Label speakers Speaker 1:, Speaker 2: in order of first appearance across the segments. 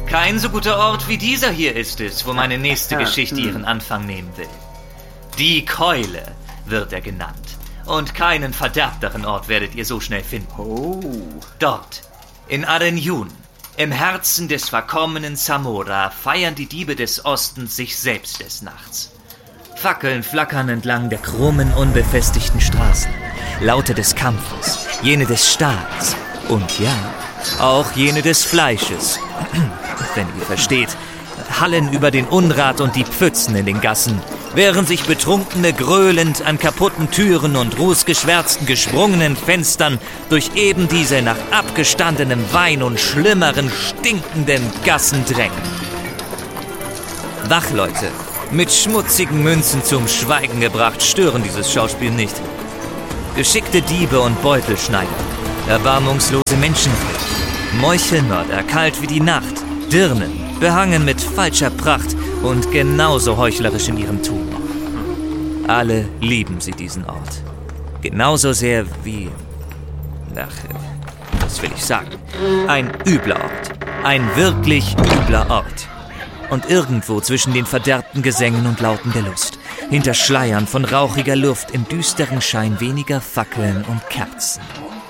Speaker 1: Kein so guter Ort wie dieser hier ist es, wo meine nächste Geschichte ihren Anfang nehmen will. Die Keule wird er genannt. Und keinen verderbteren Ort werdet ihr so schnell finden.
Speaker 2: Oh.
Speaker 1: Dort, in Arenyun, im Herzen des verkommenen Zamora, feiern die Diebe des Ostens sich selbst des Nachts. Fackeln flackern entlang der krummen, unbefestigten Straßen. Laute des Kampfes, jene des Stahls und ja, auch jene des Fleisches. Wenn ihr versteht, hallen über den Unrat und die Pfützen in den Gassen, während sich Betrunkene gröhlend an kaputten Türen und rußgeschwärzten gesprungenen Fenstern durch eben diese nach abgestandenem Wein und schlimmeren, stinkenden Gassen drängen. Wachleute, mit schmutzigen Münzen zum Schweigen gebracht, stören dieses Schauspiel nicht. Geschickte Diebe und Beutelschneider, erbarmungslose Menschenräuber, Meuchelmörder, kalt wie die Nacht, Dirnen, behangen mit falscher Pracht und genauso heuchlerisch in ihrem Tun. Alle lieben sie diesen Ort. Genauso sehr wie... was will ich sagen? Ein übler Ort. Ein wirklich übler Ort. Und irgendwo zwischen den verderbten Gesängen und Lauten der Lust, hinter Schleiern von rauchiger Luft, im düsteren Schein weniger Fackeln und Kerzen.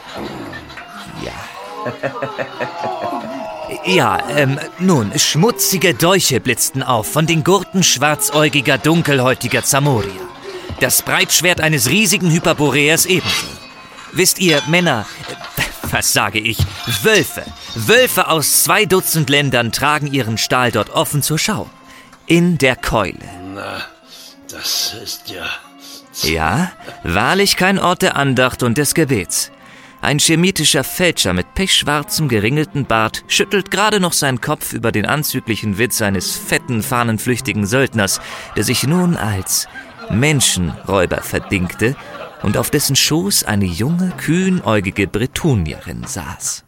Speaker 1: Ja, nun, schmutzige Dolche blitzten auf von den Gurten schwarzäugiger, dunkelhäutiger Zamorier. Das Breitschwert eines riesigen Hyperboreers ebenso. Wisst ihr, Männer, was sage ich, Wölfe. Wölfe aus 2 Dutzend Ländern tragen ihren Stahl dort offen zur Schau. In der Keule.
Speaker 3: Na, das ist ja...
Speaker 1: Ja, wahrlich kein Ort der Andacht und des Gebets. Ein chemitischer Fälscher mit pechschwarzem, geringelten Bart schüttelt gerade noch seinen Kopf über den anzüglichen Witz eines fetten, fahnenflüchtigen Söldners, der sich nun als Menschenräuber verdingte und auf dessen Schoß eine junge, kühnäugige Bretonierin saß.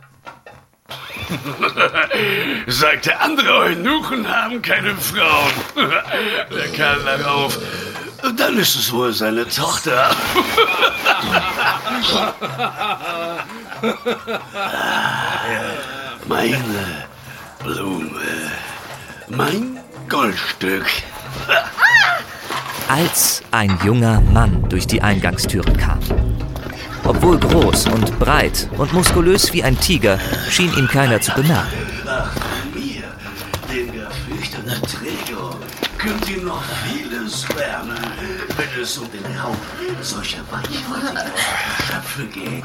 Speaker 3: Sagte, andere Eunuchen haben keine Frauen. Der kam darauf. Dann ist es wohl seine Tochter. Meine Blume. Mein Goldstück.
Speaker 1: Als ein junger Mann durch die Eingangstüre kam. Obwohl groß und breit und muskulös wie ein Tiger, schien ihn keiner zu bemerken.
Speaker 3: Ach, mir, den gefürchteten Träger, könnt ihr noch vieles lernen, wenn es um den Raub solcher weichhäutigen Schöpfe geht.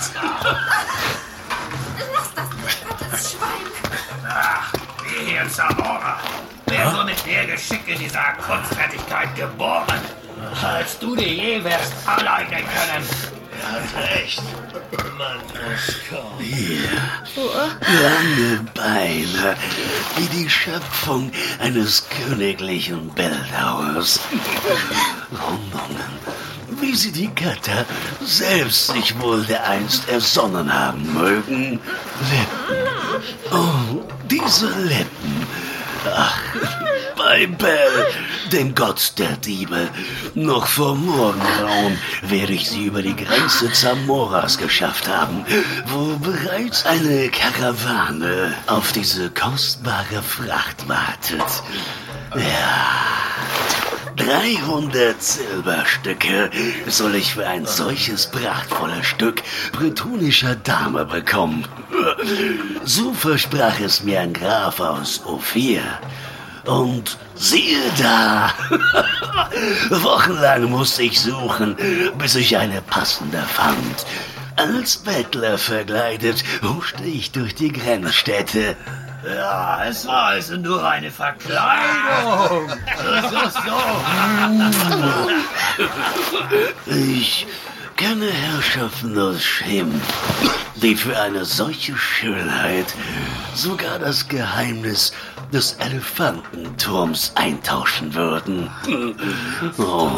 Speaker 4: Lass das nicht, das Schwein!
Speaker 5: Ach, wir hier in Zamora. Wer so mit der Geschick in dieser Kunstfertigkeit geboren, als du dir je wirst verleugnen können.
Speaker 3: Er hat recht. Man muss kommen. Hier, lange Beine, wie die Schöpfung eines königlichen Bildhauers. Rundungen, wie sie die Götter selbst sich wohl dereinst ersonnen haben mögen. Lippen. Oh, diese Lippen. Ach, bei Bel, dem Gott der Diebe. Noch vor Morgengrauen werde ich sie über die Grenze Zamoras geschafft haben, wo bereits eine Karawane auf diese kostbare Fracht wartet. Ja, 300 Silberstücke soll ich für ein solches prachtvolles Stück bretonischer Dame bekommen. So versprach es mir ein Graf aus Ophir. Und siehe da, wochenlang musste ich suchen, bis ich eine passende fand. Als Bettler verkleidet huschte ich durch die Grenzstädte.
Speaker 5: Ja, es war also nur eine Verkleidung.
Speaker 3: Ich kenne Herrschaften aus Schem, die für eine solche Schönheit sogar das Geheimnis des Elefantenturms eintauschen würden. Oh.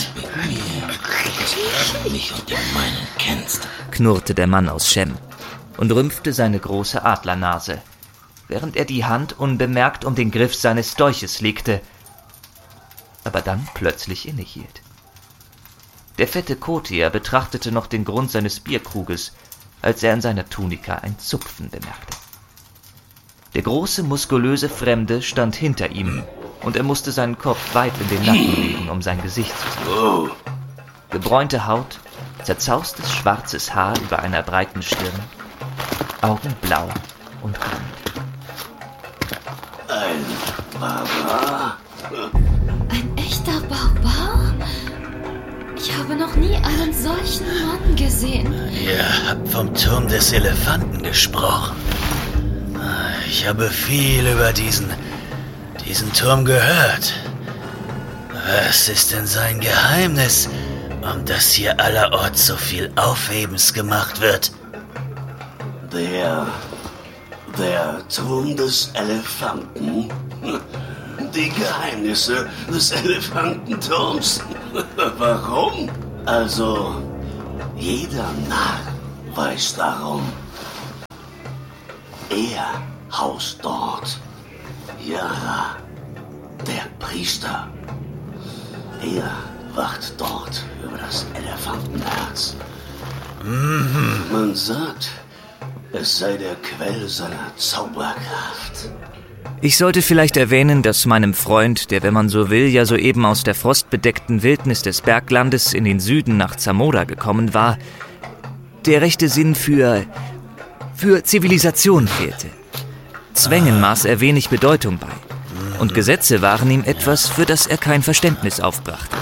Speaker 5: Mich und den meinen kennst.
Speaker 1: Knurrte der Mann aus Schem und rümpfte seine große Adlernase, während er die Hand unbemerkt um den Griff seines Dolches legte, aber dann plötzlich innehielt. Der fette Kotier betrachtete noch den Grund seines Bierkruges, als er in seiner Tunika ein Zupfen bemerkte. Der große, muskulöse Fremde stand hinter ihm, und er musste seinen Kopf weit in den Nacken legen, um sein Gesicht zu sehen. Gebräunte Haut, zerzaustes schwarzes Haar über einer breiten Stirn, Augen blau und rund.
Speaker 3: Ein Barbar?
Speaker 4: Ein echter Barbar? Ich habe noch nie einen solchen Mann gesehen.
Speaker 2: Ihr habt vom Turm des Elefanten gesprochen. Ich habe viel über diesen Turm gehört. Was ist denn sein Geheimnis, um das hier allerorts so viel Aufhebens gemacht wird?
Speaker 3: Der Turm des Elefanten? Die Geheimnisse des Elefantenturms? Warum? Also, jeder Narr weiß darum. Er haust dort. Yara, der Priester. Er wacht dort über das Elefantenherz. Man sagt, es sei der Quell seiner Zauberkraft.
Speaker 1: Ich sollte vielleicht erwähnen, dass meinem Freund, der, wenn man so will, ja soeben aus der frostbedeckten Wildnis des Berglandes in den Süden nach Zamora gekommen war, der rechte Sinn für Zivilisation fehlte. Zwängen maß er wenig Bedeutung bei. Und Gesetze waren ihm etwas, für das er kein Verständnis aufbrachte.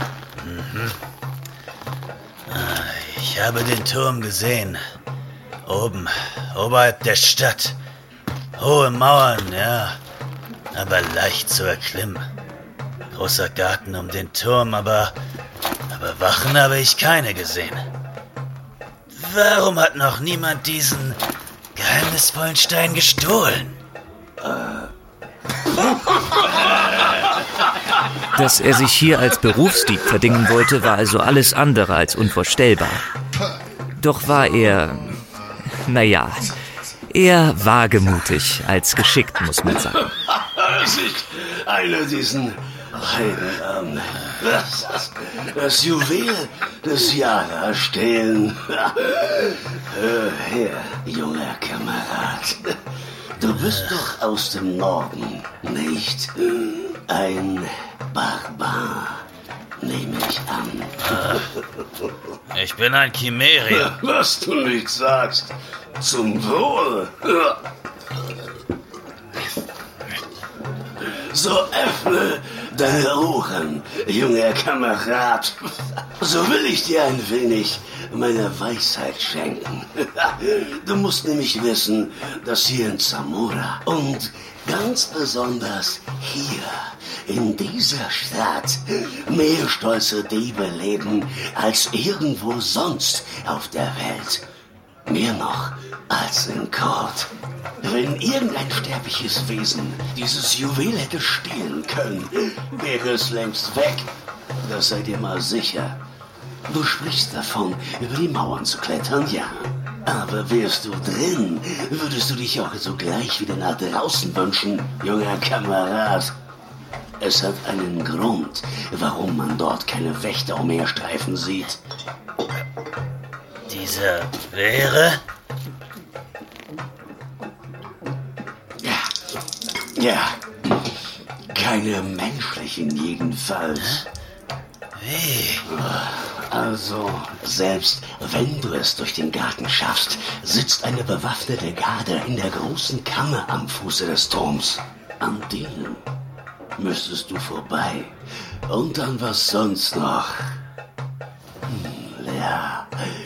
Speaker 2: Ich habe den Turm gesehen. Oben, oberhalb der Stadt. Hohe Mauern, ja, aber leicht zu erklimmen. Großer Garten um den Turm, aber Wachen habe ich keine gesehen. Warum hat noch niemand diesen geheimnisvollen Stein gestohlen?
Speaker 1: Dass er sich hier als Berufsdieb verdingen wollte, war also alles andere als unvorstellbar. Doch war er, eher wagemutig als geschickt, muss man sagen.
Speaker 3: Sich einer diesen Heiden das Juwel des Yara stehlen. Hör her, junger Kamerad. Du bist doch aus dem Norden, nicht? Ein Barbar, nehme ich an.
Speaker 2: Ich bin ein Chimerier.
Speaker 3: Was du nicht sagst, zum Wohl. So öffne deine Ohren, junger Kamerad. So will ich dir ein wenig meine Weisheit schenken. Du musst nämlich wissen, dass hier in Zamora und ganz besonders hier in dieser Stadt mehr stolze Diebe leben als irgendwo sonst auf der Welt. Mehr noch als in Kord. Wenn irgendein sterbliches Wesen dieses Juwel hätte stehlen können, wäre es längst weg. Das seid ihr mal sicher. Du sprichst davon, über die Mauern zu klettern, ja. Aber wärst du drin, würdest du dich auch sogleich wieder nach draußen wünschen, junger Kamerad. Es hat einen Grund, warum man dort keine Wächter umherstreifen sieht.
Speaker 2: Dieser wäre?
Speaker 3: Ja, keine menschlichen jedenfalls.
Speaker 2: Wie?
Speaker 3: Also, selbst wenn du es durch den Garten schaffst, sitzt eine bewaffnete Garde in der großen Kammer am Fuße des Turms. An denen müsstest du vorbei. Und dann was sonst noch. Ja,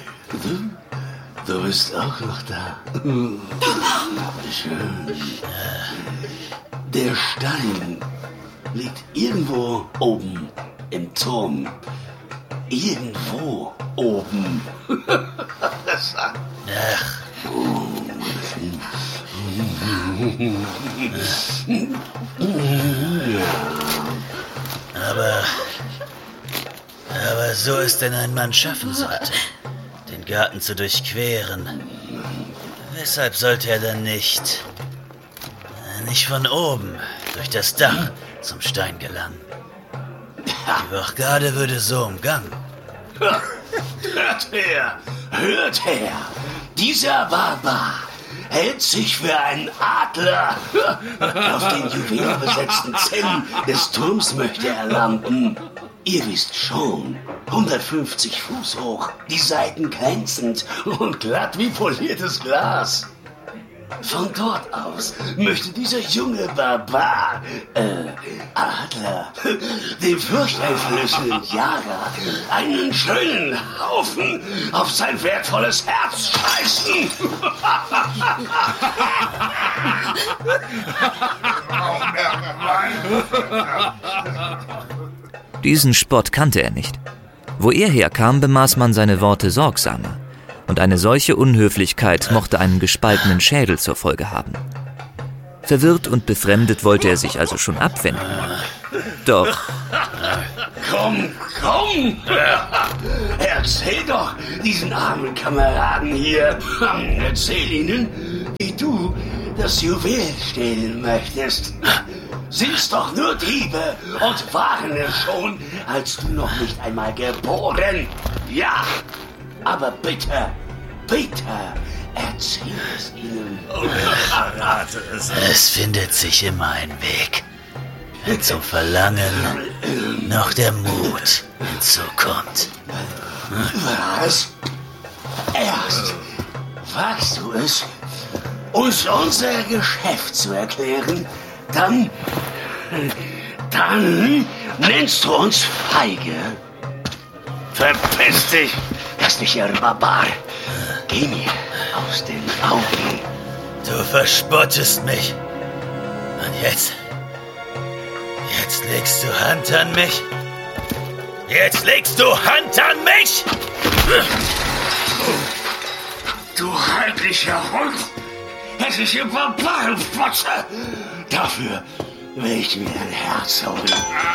Speaker 3: du bist auch noch da. Schön. Der Stein liegt irgendwo oben im Turm. Irgendwo oben.
Speaker 2: Ach. Aber so es denn ein Mann schaffen sollte, den Garten zu durchqueren, weshalb sollte er dann nicht von oben durch das Dach zum Stein gelangen? Die Wachgarde würde so umgangen.
Speaker 3: Hört her! Dieser Barbar hält sich für einen Adler. Auf den juwelenbesetzten Zinnen des Turms möchte er landen. Ihr wisst schon, 150 Fuß hoch, die Seiten glänzend und glatt wie poliertes Glas. Von dort aus möchte dieser junge Barbar, Adler, dem furchteinflößenden Jager einen schönen Haufen auf sein wertvolles Herz scheißen.
Speaker 1: Diesen Spott kannte er nicht. Wo er herkam, bemaß man seine Worte sorgsamer. Und eine solche Unhöflichkeit mochte einen gespaltenen Schädel zur Folge haben. Verwirrt und befremdet wollte er sich also schon abwenden. Doch...
Speaker 3: Komm! Erzähl doch diesen armen Kameraden hier. Erzähl ihnen, wie du das Juwel stehlen möchtest. Sind's doch nur Diebe und waren es schon, als du noch nicht einmal geboren. Ja, aber bitte, erzähl es ihnen.
Speaker 2: Es findet sich immer ein Weg. Wenn zum Verlangen noch der Mut hinzukommt.
Speaker 3: Was? Erst wagst du es, uns unser Geschäft zu erklären, dann nennst du uns feige. Verpiss dich, hässlicher Barbar. Geh mir aus den Augen.
Speaker 2: Du verspottest mich. Und jetzt legst du Hand an mich? Jetzt legst du Hand an mich?
Speaker 3: Du heimlicher Hund! Hässliche Barbarenfotze! Dafür will ich mir dein Herz holen.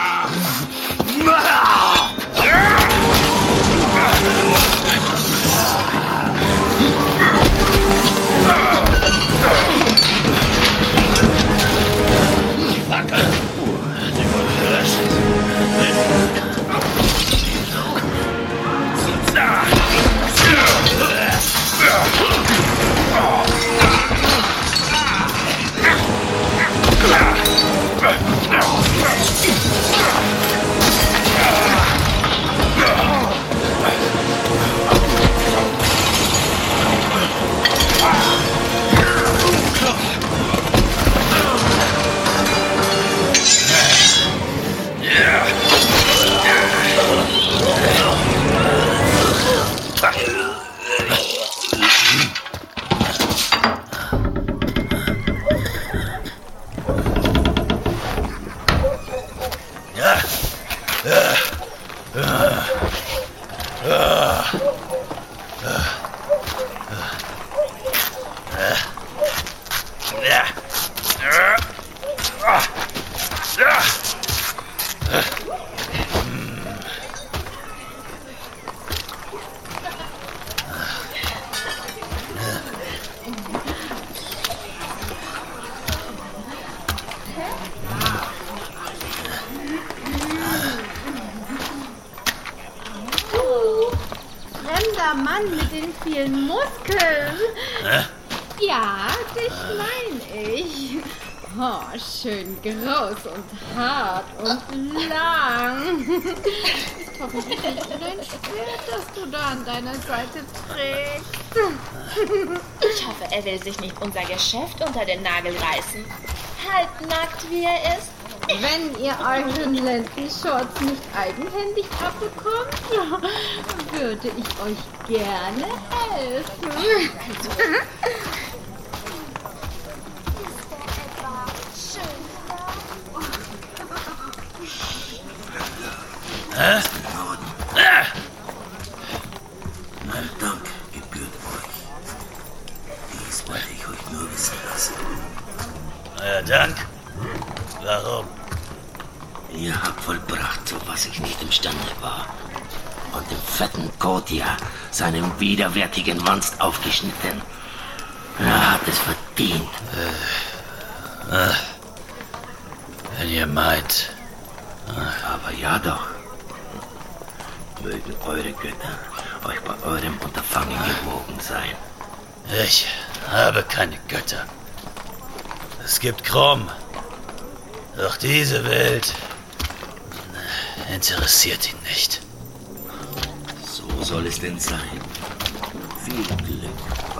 Speaker 6: Mann mit den vielen Muskeln. Ja, dich meine ich. Oh, schön groß und hart und lang. Ist hoffentlich nicht dein Schwert, das du da an deiner Seite trägst.
Speaker 7: Ich hoffe, er will sich nicht unser Geschäft unter den Nagel reißen. Halbnackt, wie er ist.
Speaker 6: Wenn ihr euren Lendenschurz nicht eigenhändig abbekommt, würde ich euch gerne helfen.
Speaker 3: Mein Dank gebührt euch. Dies wollte ich euch nur wissen lassen.
Speaker 2: Euer Dank? Warum?
Speaker 3: Ihr habt vollbracht, zu was ich nicht imstande war. Und dem fetten Kotia seinem widerwärtigen Monst aufgeschnitten. Er hat es verdient.
Speaker 2: Wenn ihr meint.
Speaker 3: Aber ja doch. Mögen eure Götter euch bei eurem Unterfangen gewogen sein.
Speaker 2: Ich habe keine Götter. Es gibt Krumm. Doch diese Welt interessiert ihn nicht.
Speaker 3: So soll es denn sein. Viel Glück.